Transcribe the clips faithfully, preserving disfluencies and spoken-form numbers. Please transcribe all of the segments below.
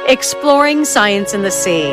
Exploring Science in the Sea.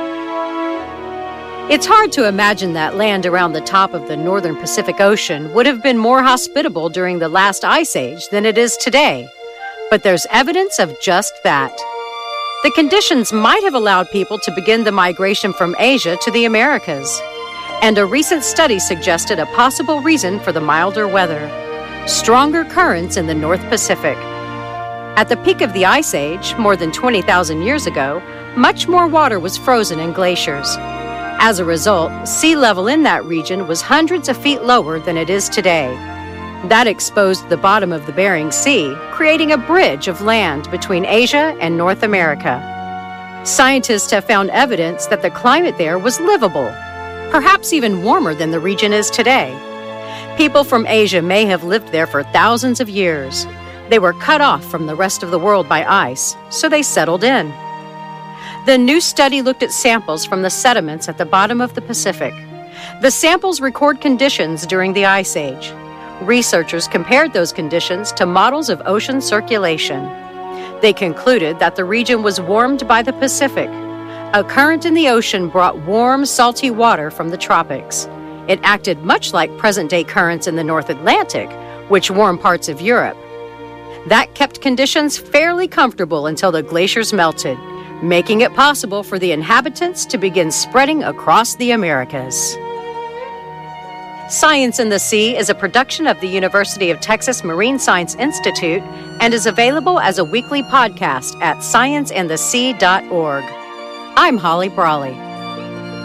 It's hard to imagine that land around the top of the northern Pacific Ocean would have been more hospitable during the last ice age than it is today. But there's evidence of just that. The conditions might have allowed people to begin the migration from Asia to the Americas. And a recent study suggested a possible reason for the milder weather: stronger currents in the North Pacific. At the peak of the Ice Age, more than twenty thousand years ago, much more water was frozen in glaciers. As a result, sea level in that region was hundreds of feet lower than it is today. That exposed the bottom of the Bering Sea, creating a bridge of land between Asia and North America. Scientists have found evidence that the climate there was livable, perhaps even warmer than the region is today. People from Asia may have lived there for thousands of years. They were cut off from the rest of the world by ice, so they settled in. The new study looked at samples from the sediments at the bottom of the Pacific. The samples record conditions during the Ice Age. Researchers compared those conditions to models of ocean circulation. They concluded that the region was warmed by the Pacific. A current in the ocean brought warm, salty water from the tropics. It acted much like present-day currents in the North Atlantic, which warm parts of Europe. That kept conditions fairly comfortable until the glaciers melted, making it possible for the inhabitants to begin spreading across the Americas. Science in the Sea is a production of the University of Texas Marine Science Institute and is available as a weekly podcast at science in the sea dot org. I'm Holly Brawley.